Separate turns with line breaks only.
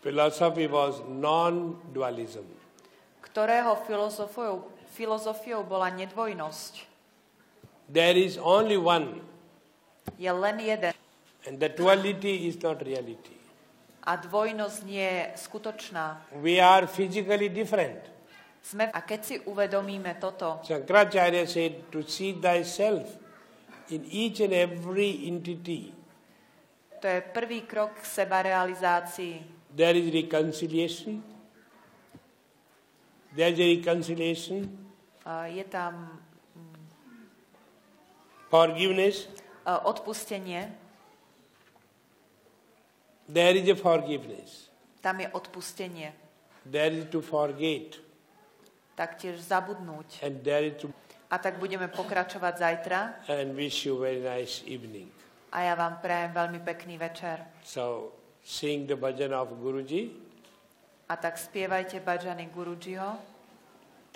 philosophy was non-dualism.
Ktorého filozofiou bola nedvojnosť.
There is only one.
Je len jeden.
And the duality is not reality.
A dvojnosť nie je skutočná.
We are physically different.
A keď si uvedomíme toto,
Shankaracharya said to see thyself in each and every entity.
to je prvý krok k sebarealizácii.
There is reconciliation. There is a reconciliation.
Je tam
Forgiveness.
Odpustenie.
There is a forgiveness.
Tam je odpustenie.
There is to forget.
Taktiež zabudnúť.
And there is to...
A tak budeme pokračovať zajtra.
And wish you very nice evening.
A ja vám prajem veľmi pekný večer.
So, sing the bhajan of Guruji.
A tak spievajte bhajany Gurujiho.